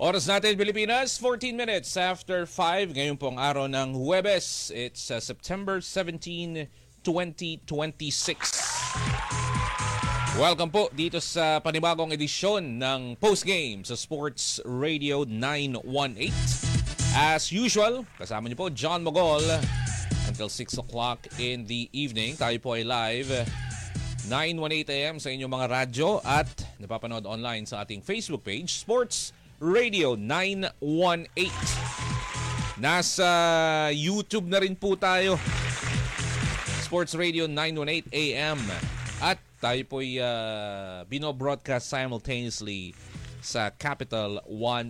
Oras natin Pilipinas, 14 minutes after 5. Ngayon pong araw ng Huwebes. It's September 17, 2026. Welcome po dito sa panibagong edisyon ng Postgame sa Sports Radio 918. As usual, kasama niyo po John Mogol until 6 o'clock in the evening. Tayo po ay live 9:18 AM sa inyong mga radyo at napapanood online sa ating Facebook page, Sports Radio 918. Nasa YouTube na rin po tayo, Sports Radio 918 AM. At tayo po'y binobroadcast simultaneously sa Capital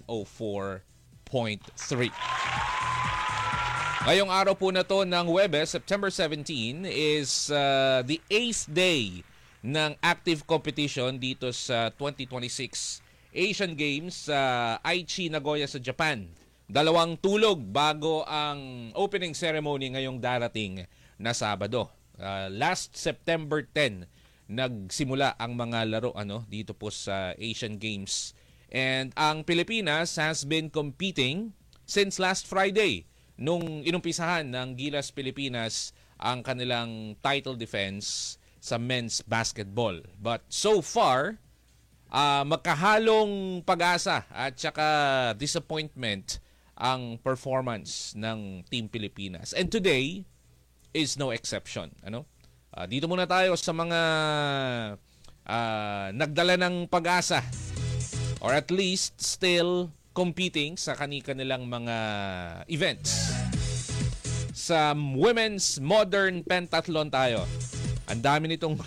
104.3. Ngayong araw po na to ng Huwebes, September 17, is the 8th day ng active competition dito sa 2026 Asian Games sa Aichi, Nagoya sa Japan. 2 tulog bago ang opening ceremony ngayong darating na Sabado. Last September 10, nagsimula ang mga laro dito po sa Asian Games. And ang Pilipinas has been competing since last Friday nung inumpisahan ng Gilas Pilipinas ang kanilang title defense sa men's basketball. But so far, magkahalong pag-asa at saka disappointment ang performance ng Team Pilipinas. And today is no exception. Dito muna tayo sa mga nagdala ng pag-asa or at least still competing sa kanilang mga events. Sa women's modern pentathlon tayo. Ang dami nitong